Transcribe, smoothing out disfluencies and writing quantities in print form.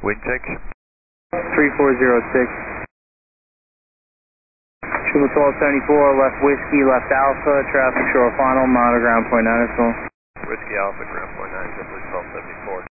Wind check. 3406. Triple 1274, left whiskey, left alpha, traffic shore final, monitor ground point 9 as well. Whiskey Alpha, ground point 9, Triple 1274.